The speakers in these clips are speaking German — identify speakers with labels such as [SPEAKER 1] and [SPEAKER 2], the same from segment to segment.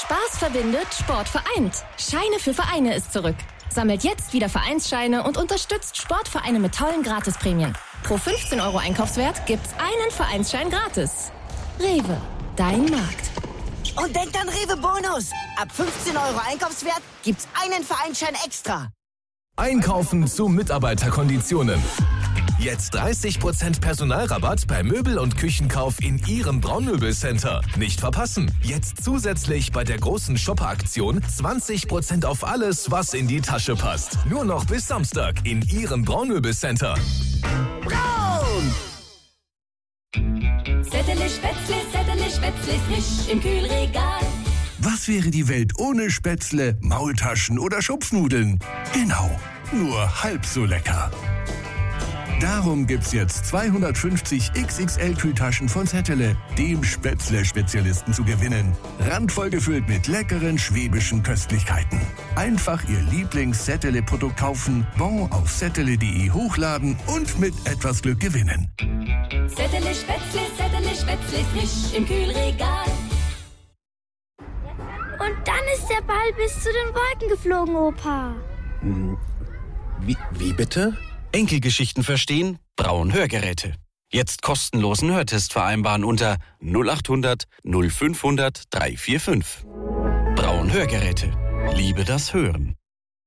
[SPEAKER 1] Spaß verbindet, Sport vereint. Scheine für Vereine ist zurück. Sammelt jetzt wieder Vereinsscheine und unterstützt Sportvereine mit tollen Gratisprämien. Pro 15 € Einkaufswert gibt's einen Vereinsschein gratis. Rewe, dein Markt.
[SPEAKER 2] Und denkt an Rewe Bonus. Ab 15 € Einkaufswert gibt's einen Vereinsschein extra.
[SPEAKER 3] Einkaufen zu Mitarbeiterkonditionen. Jetzt 30% Personalrabatt bei Möbel- und Küchenkauf in Ihrem Braunmöbelcenter. Nicht verpassen. Jetzt zusätzlich bei der großen Shopper-Aktion 20% auf alles, was in die Tasche passt. Nur noch bis Samstag in Ihrem Braunmöbelcenter.
[SPEAKER 2] Braun!
[SPEAKER 4] Zettele Spätzle, frisch im Kühlregal.
[SPEAKER 5] Was wäre die Welt ohne Spätzle, Maultaschen oder Schupfnudeln? Genau, nur halb so lecker. Darum gibt's jetzt 250 XXL-Kühltaschen von Zettele, dem Spätzle-Spezialisten, zu gewinnen. Randvoll gefüllt mit leckeren schwäbischen Köstlichkeiten. Einfach Ihr Lieblings-Zettele-Produkt kaufen, Bon auf zettele.de hochladen und mit etwas Glück gewinnen.
[SPEAKER 4] Zettele Spätzle, frisch im Kühlregal.
[SPEAKER 6] Und dann ist der Ball bis zu den Wolken geflogen, Opa.
[SPEAKER 7] Wie bitte?
[SPEAKER 8] Enkelgeschichten verstehen? Braun Hörgeräte. Jetzt kostenlosen Hörtest vereinbaren unter 0800 0500 345. Braun Hörgeräte. Liebe das Hören.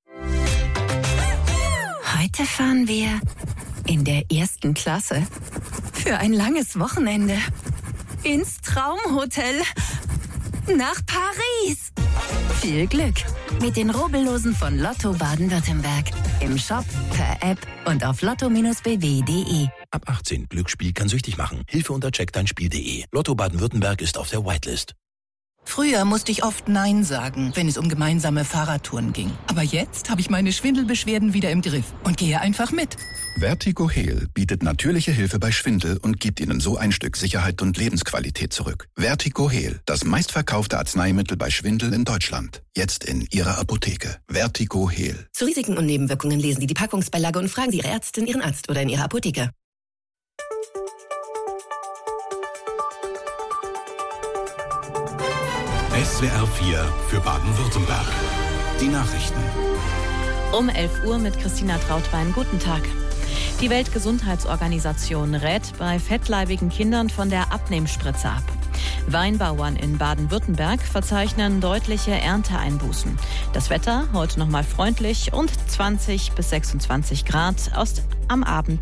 [SPEAKER 9] Heute fahren wir in der 1. Klasse für ein langes Wochenende ins Traumhotel nach Paris. Viel Glück mit den Rubbellosen von Lotto Baden-Württemberg. Im Shop, per App und auf lotto-bw.de.
[SPEAKER 7] Ab 18. Glücksspiel kann süchtig machen. Hilfe unter checkdeinspiel.de. Lotto Baden-Württemberg ist auf der Whitelist.
[SPEAKER 10] Früher musste ich oft Nein sagen, wenn es um gemeinsame Fahrradtouren ging. Aber jetzt habe ich meine Schwindelbeschwerden wieder im Griff und gehe einfach mit.
[SPEAKER 11] Vertigo Heal bietet natürliche Hilfe bei Schwindel und gibt Ihnen so ein Stück Sicherheit und Lebensqualität zurück. Vertigo Heal, das meistverkaufte Arzneimittel bei Schwindel in Deutschland. Jetzt in Ihrer Apotheke. Vertigo Heal.
[SPEAKER 12] Zu Risiken und Nebenwirkungen lesen Sie die Packungsbeilage und fragen Sie Ihre Ärztin, Ihren Arzt oder in Ihrer Apotheke.
[SPEAKER 13] SWR 4 für Baden-Württemberg. Die Nachrichten.
[SPEAKER 14] Um 11 Uhr mit Christina Trautwein. Guten Tag. Die Weltgesundheitsorganisation rät bei fettleibigen Kindern von der Abnehmspritze ab. Weinbauern in Baden-Württemberg verzeichnen deutliche Ernteeinbußen. Das Wetter heute noch mal freundlich und 20 bis 26 Grad aus dem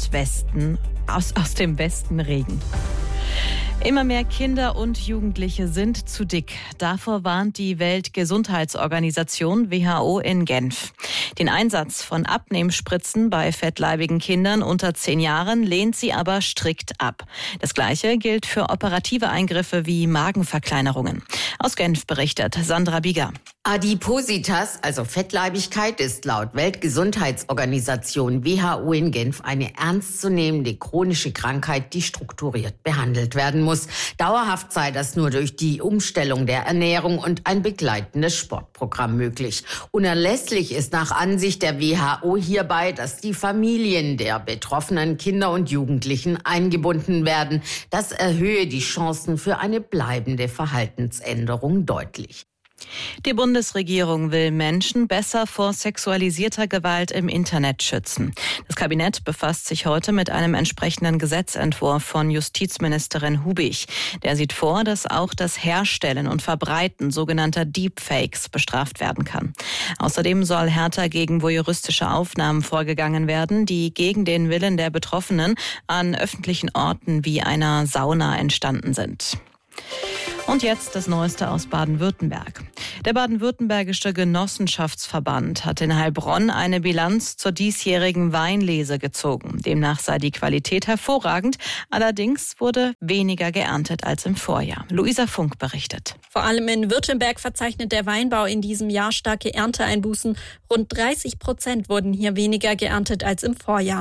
[SPEAKER 14] Westen Regen. Immer mehr Kinder und Jugendliche sind zu dick. Davor warnt die Weltgesundheitsorganisation WHO in Genf. Den Einsatz von Abnehmspritzen bei fettleibigen Kindern unter 10 Jahren lehnt sie aber strikt ab. Das Gleiche gilt für operative Eingriffe wie Magenverkleinerungen. Aus Genf berichtet Sandra Bieger.
[SPEAKER 15] Adipositas, also Fettleibigkeit, ist laut Weltgesundheitsorganisation WHO in Genf eine ernstzunehmende chronische Krankheit, die strukturiert behandelt werden muss. Dauerhaft sei das nur durch die Umstellung der Ernährung und ein begleitendes Sportprogramm möglich. Unerlässlich ist nach Ansicht der WHO hierbei, dass die Familien der betroffenen Kinder und Jugendlichen eingebunden werden. Das erhöhe die Chancen für eine bleibende Verhaltensänderung deutlich.
[SPEAKER 14] Die Bundesregierung will Menschen besser vor sexualisierter Gewalt im Internet schützen. Das Kabinett befasst sich heute mit einem entsprechenden Gesetzentwurf von Justizministerin Hubig. Der sieht vor, dass auch das Herstellen und Verbreiten sogenannter Deepfakes bestraft werden kann. Außerdem soll härter gegen voyeuristische Aufnahmen vorgegangen werden, die gegen den Willen der Betroffenen an öffentlichen Orten wie einer Sauna entstanden sind. Und jetzt das Neueste aus Baden-Württemberg. Der baden-württembergische Genossenschaftsverband hat in Heilbronn eine Bilanz zur diesjährigen Weinlese gezogen. Demnach sei die Qualität hervorragend, allerdings wurde weniger geerntet als im Vorjahr. Luisa Funk berichtet.
[SPEAKER 16] Vor allem in Württemberg verzeichnet der Weinbau in diesem Jahr starke Ernteeinbußen. Rund 30% wurden hier weniger geerntet als im Vorjahr.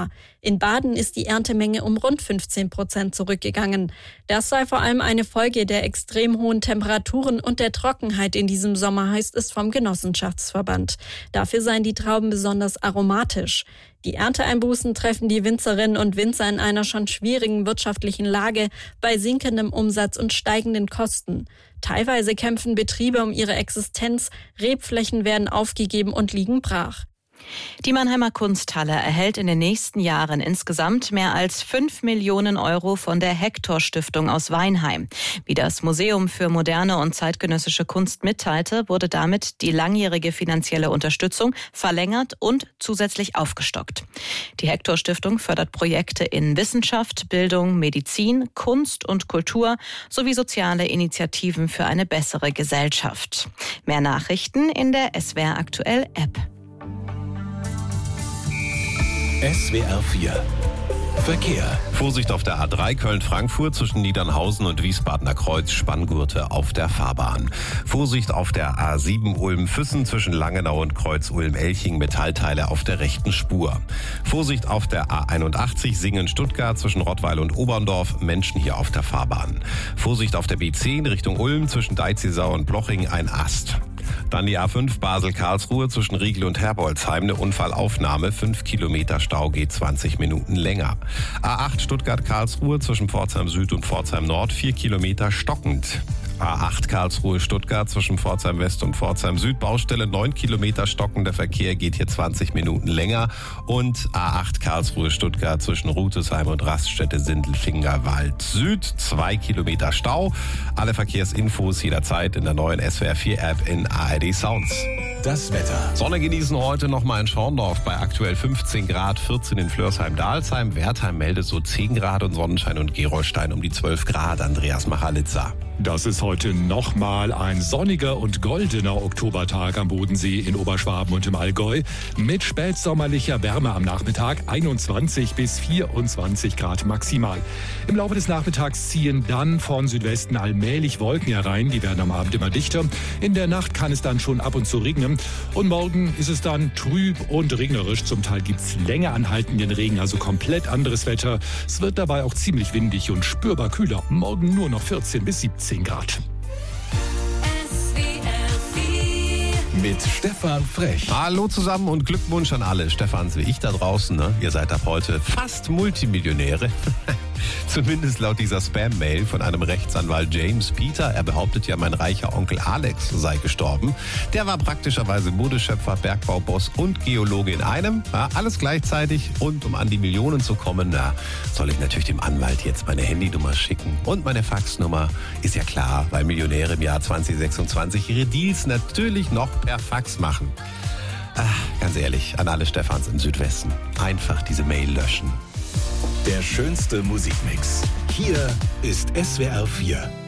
[SPEAKER 16] In Baden ist die Erntemenge um rund 15% zurückgegangen. Das sei vor allem eine Folge der extrem hohen Temperaturen und der Trockenheit in diesem Sommer, heißt es vom Genossenschaftsverband. Dafür seien die Trauben besonders aromatisch. Die Ernteeinbußen treffen die Winzerinnen und Winzer in einer schon schwierigen wirtschaftlichen Lage bei sinkendem Umsatz und steigenden Kosten. Teilweise kämpfen Betriebe um ihre Existenz, Rebflächen werden aufgegeben und liegen brach.
[SPEAKER 14] Die Mannheimer Kunsthalle erhält in den nächsten Jahren insgesamt mehr als 5 Millionen Euro von der Hector-Stiftung aus Weinheim. Wie das Museum für moderne und zeitgenössische Kunst mitteilte, wurde damit die langjährige finanzielle Unterstützung verlängert und zusätzlich aufgestockt. Die Hector-Stiftung fördert Projekte in Wissenschaft, Bildung, Medizin, Kunst und Kultur sowie soziale Initiativen für eine bessere Gesellschaft. Mehr Nachrichten in der SWR Aktuell App.
[SPEAKER 13] SWR 4 Verkehr.
[SPEAKER 17] Vorsicht auf der A3 Köln-Frankfurt zwischen Niedernhausen und Wiesbadener Kreuz, Spanngurte auf der Fahrbahn. Vorsicht auf der A7 Ulm-Füssen zwischen Langenau und Kreuz Ulm-Elching, Metallteile auf der rechten Spur. Vorsicht auf der A81 Singen-Stuttgart zwischen Rottweil und Oberndorf, Menschen hier auf der Fahrbahn. Vorsicht auf der B10 Richtung Ulm zwischen Deizisau und Bloching, ein Ast. Dann die A5 Basel-Karlsruhe zwischen Riegel und Herbolzheim, eine Unfallaufnahme, 5 Kilometer Stau, geht 20 Minuten länger. A8 Stuttgart-Karlsruhe zwischen Pforzheim Süd und Pforzheim Nord, 4 Kilometer stockend. A8 Karlsruhe-Stuttgart zwischen Pforzheim West und Pforzheim Süd, Baustelle 9 Kilometer stockender Verkehr, geht hier 20 Minuten länger. Und A8 Karlsruhe-Stuttgart zwischen Rutesheim und Raststätte Sindelfingerwald Süd, 2 Kilometer Stau. Alle Verkehrsinfos jederzeit in der neuen SWR 4 App in ARD Sounds.
[SPEAKER 13] Das Wetter.
[SPEAKER 17] Sonne genießen heute nochmal in Schorndorf bei aktuell 15 Grad, 14 in Flörsheim-Dalsheim. Wertheim meldet so 10 Grad und Sonnenschein und Gerolstein um die 12 Grad. Andreas Machalitzer.
[SPEAKER 18] Das ist heute nochmal ein sonniger und goldener Oktobertag am Bodensee in Oberschwaben und im Allgäu. Mit spätsommerlicher Wärme am Nachmittag, 21 bis 24 Grad maximal. Im Laufe des Nachmittags ziehen dann von Südwesten allmählich Wolken herein. Die werden am Abend immer dichter. In der Nacht kann es dann schon ab und zu regnen. Und morgen ist es dann trüb und regnerisch. Zum Teil gibt es länger anhaltenden Regen, also komplett anderes Wetter. Es wird dabei auch ziemlich windig und spürbar kühler. Morgen nur noch 14 bis 17 Grad.
[SPEAKER 13] Mit Stefan Frech.
[SPEAKER 17] Hallo zusammen und Glückwunsch an alle Stefans wie ich da draußen. Ne? Ihr seid ab heute fast Multimillionäre. Zumindest laut dieser Spam-Mail von einem Rechtsanwalt James Peter. Er behauptet ja, mein reicher Onkel Alex sei gestorben. Der war praktischerweise Modeschöpfer, Bergbauboss und Geologe in einem. Ja, alles gleichzeitig. Und um an die Millionen zu kommen, soll ich natürlich dem Anwalt jetzt meine Handynummer schicken. Und meine Faxnummer ist ja klar, weil Millionäre im Jahr 2026 ihre Deals natürlich noch per Fax machen. Ganz ehrlich, an alle Stefans im Südwesten. Einfach diese Mail löschen.
[SPEAKER 13] Der schönste Musikmix. Hier ist SWR 4.